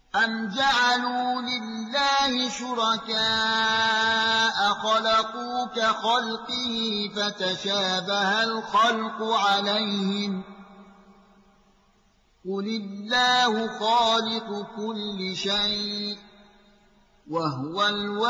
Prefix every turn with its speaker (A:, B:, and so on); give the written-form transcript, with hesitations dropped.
A: أَمْ جَعَلُوا لِلَّهِ شُرَكَاءَ خَلَقُوا كَخَلْقِهِ فَتَشَابَهَ الْخَلْقُ عَلَيْهِمْ ۚ قُلِ اللَّهُ خَالِقُ كُلِّ شَيْءٍ وَهُوَ